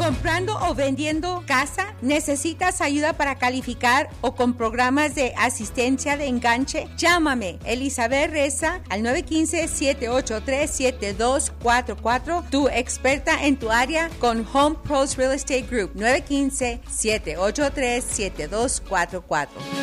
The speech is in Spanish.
¿Comprando o vendiendo casa? ¿Necesitas ayuda para calificar o con programas de asistencia de enganche? Llámame, Elizabeth Reza, al 915-783-7244, tu experta en tu área con Home Pros Real Estate Group, 915-783-7244.